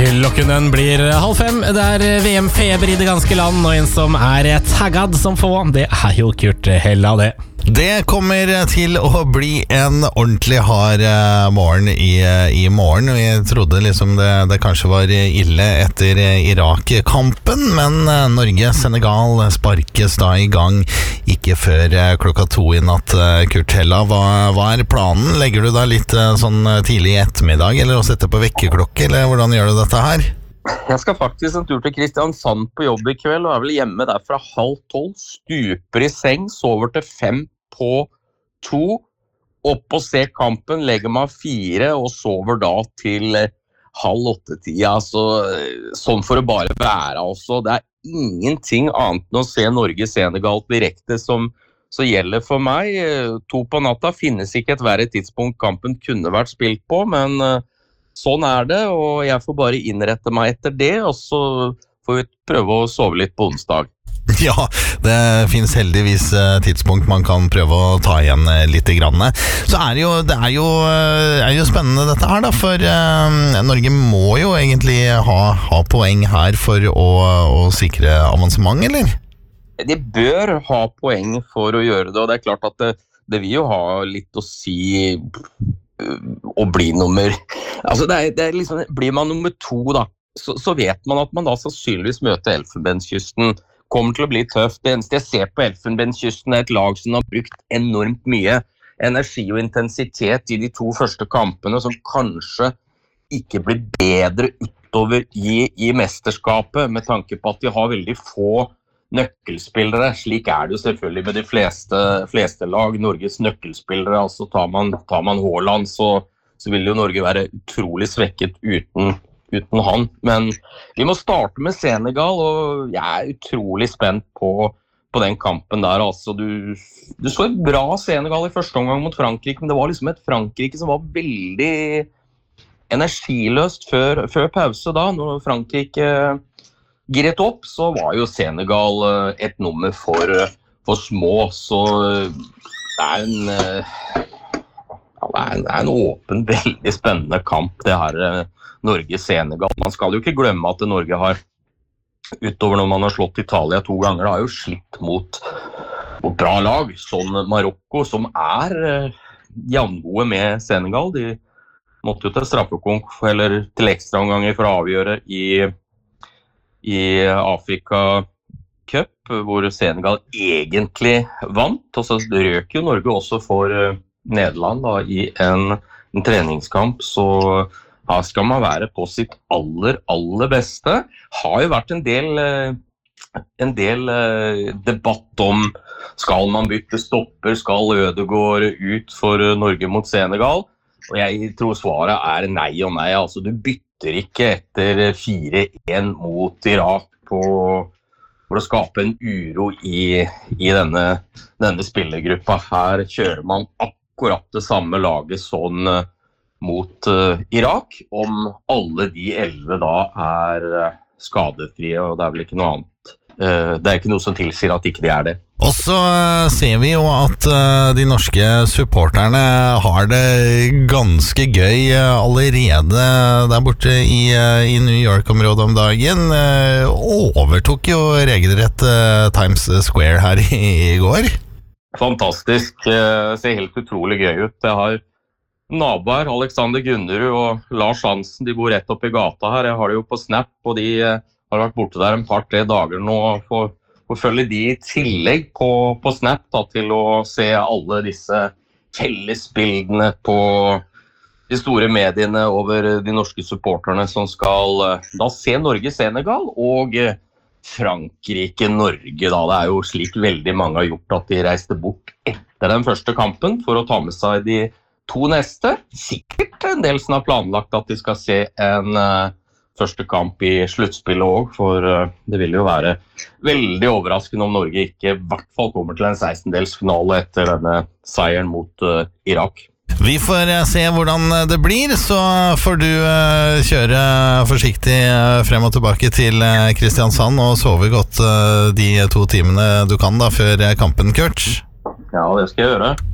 Klokken den blir 4:30. Det er VM-feber i det ganske land, og en som er taggad som få, det er jo Kurt Hella, det. Det kommer til å bli en ordentlig hard morgen i morgen. Vi trodde liksom det kanskje var ille etter Irak-kampen, men Norge-Senegal sparkes da i gang ikke før klokka 2 i natt. Kurt Hella, hva er planen? Legger du da litt sånn tidlig i ettermiddag, eller å sette på vekkerklokke, eller hvordan gjør du dette her? Jeg skal faktisk en tur til Kristiansand på jobb i kveld, og er vel hjemme der fra 11:30, stuper i seng, sover til 5:55, opp og se kampen, legger meg 4 og sover da til 7:30. Altså, sånn får det bare være også. Det er ingenting annet enn å se Norge-Senegal direkte som gjelder for meg. 2 på natta finnes ikke et verre tidspunkt kampen kunne vært spilt på, men sånn er det, og jeg får bare innrette meg etter det, og så får vi prøve å sove litt på onsdag. Ja, det finnes heldigvis tidspunkt man kan prøve å ta igjen litt grann. Så det er jo spennende dette her da, for Norge må jo egentlig ha poeng her for å sikre avansement, eller? De bør ha poeng for å gjøre det, og det er klart at det vil jo ha litt å si å bli nummer, altså det er liksom, blir man nummer 2 da, så vet man at man da sannsynligvis møter Elfenbenskysten, kommer til å bli tøft. Det eneste jeg ser på Elfenbenskysten er et lag som har brukt enormt mye energi og intensitet i de 2 første kampene, som kanskje ikke blir bedre utover i mesterskapet, med tanke på at de har veldig få nøkkelspillere. Slik er det jo selvfølgelig med de fleste lag. Norges nøkkelspillere, altså tar man Haaland, så vil jo Norge være utrolig svekket uten han. Men vi må starte med Senegal, og jeg er utrolig spent på den kampen der. Altså, du så et bra Senegal i første omgang mot Frankrike, men det var liksom et Frankrike som var veldig energiløst før pause da. Når Frankrike giret opp, så var jo Senegal et nummer for små, så det er en åpen, veldig spennende kamp, det her Norge-Senegal. Man skal jo ikke glemme at Norge har, utover når man har slått Italia 2 ganger, det har jo slitt mot bra lag, sånn Marokko, som er jevngode med Senegal. De måtte jo til straffekonk, eller til ekstraomganger for å avgjøre i Afrika Cup, hvor Senegal egentlig vant, og så røk jo Norge også for Nederland da, i en treningskamp, så her skal man være på sitt aller beste. Har jo vært en del debatt om skal man bytte stopper, skal Ødegaard ut for Norge mot Senegal, og jeg tror svaret er nei og nei. Altså, du bytter ikke etter 4-1 mot Irak for å skape en uro i denne spillergruppa. Her kjører man akkurat det samme laget sånn mot Irak, om alle de 11 da er skadefrie, og det er vel ikke noe annet. Det er ikke noe som tilsier at ikke de er det. Og så ser vi jo at de norske supporterne har det ganske gøy allerede der borte i New York-området om dagen. Overtok jo regelrett Times Square her i går. Fantastisk, ser helt utrolig gøy ut. Jeg har naboer, Alexander Gunnerud og Lars Hansen, de bor rett opp i gata her. Jeg har det jo på Snap, og de har vært borte der en par-tre dager nå, og følge de i tillegg på Snap da, til å se alle disse fellesbildene på de store mediene over de norske supporterne som skal da se Norge-Senegal og Frankrike-Norge. Da. Det er jo slik veldig mange har gjort at de reiste bort etter den første kampen for å ta med seg de 2 neste. Sikkert en del som har planlagt at de skal se en første kamp i sluttspillet også, for det vil jo være veldig overraskende om Norge ikke i hvert fall kommer til en 16-delsfinale etter denne seieren mot Irak. Vi får se hvordan det blir, så får du kjøre forsiktig frem og tilbake til Kristiansand og sove godt de 2 timene du kan da før kampen, Kurt. Ja, det skal jeg gjøre.